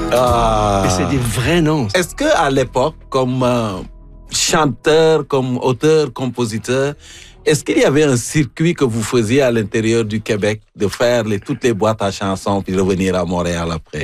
Et c'est des vrais noms. Est-ce qu'à l'époque, comme chanteur, comme auteur, compositeur, est-ce qu'il y avait un circuit que vous faisiez à l'intérieur du Québec de faire toutes les boîtes à chansons puis revenir à Montréal après?